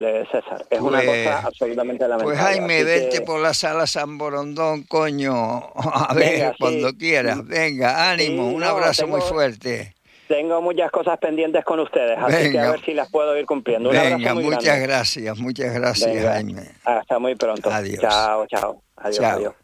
César. Es una cosa absolutamente lamentable. Pues Jaime, vente Que... por la sala San Borondón, coño, a ver, Venga, cuando sí. quieras. Venga, ánimo, Sí, un no, abrazo muy fuerte. tengo muchas cosas pendientes con ustedes, así que a Venga, ver si las puedo ir cumpliendo. Un abrazo venga, muy grande. muchas gracias, Venga, Jaime. hasta muy pronto. Adiós. Chao, chao. Adiós, Chao. adiós.